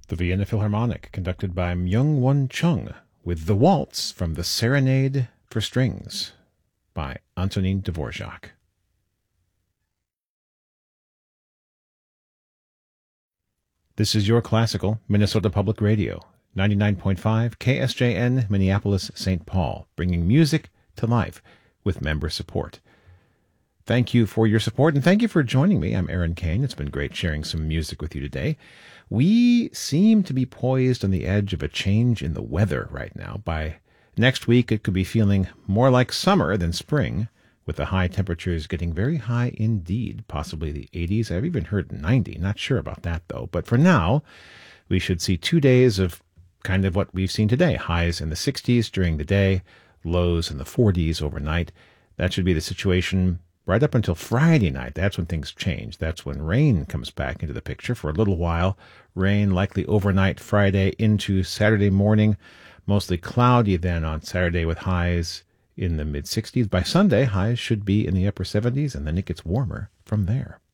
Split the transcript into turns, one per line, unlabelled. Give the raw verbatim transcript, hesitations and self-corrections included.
the Vienna Philharmonic, conducted by Myung-Won Chung, with the waltz from the Serenade for Strings by Antonin Dvorak. This is your classical Minnesota Public Radio, ninety-nine point five K S J N, Minneapolis, Saint Paul, bringing music to life with member support. Thank you for your support, and thank you for joining me. I'm Aaron Kane. It's been great sharing some music with you today. We seem to be poised on the edge of a change in the weather right now. By next week, it could be feeling more like summer than spring, with the high temperatures getting very high indeed, possibly the eighties. I've even heard ninety. Not sure about that, though. But for now, we should see two days of kind of what we've seen today. Highs in the sixties during the day, lows in the forties overnight. That should be the situation right up until Friday night. That's when things change. That's when rain comes back into the picture for a little while. Rain likely overnight Friday into Saturday morning. Mostly cloudy then on Saturday with highs in the mid-sixties. By Sunday, highs should be in the upper seventies, and then it gets warmer from there.